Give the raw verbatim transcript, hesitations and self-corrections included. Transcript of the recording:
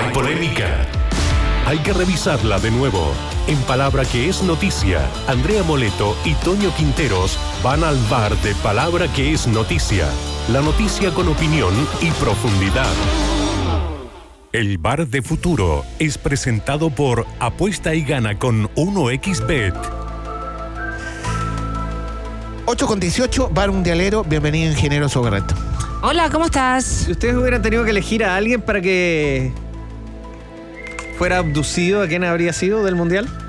Hay polémica. Hay que revisarla de nuevo. En Palabra que es noticia, Andrea Moleto y Toño Quinteros van al bar de Palabra que es noticia. La noticia con opinión y profundidad. El bar de futuro es presentado por Apuesta y Gana con uno equis bet. ocho con dieciocho, Bar Mundialero, bienvenido ingeniero Sogarreto. Hola, ¿cómo estás? Si ustedes hubieran tenido que elegir a alguien para que fuera abducido, ¿a quién habría sido del Mundial?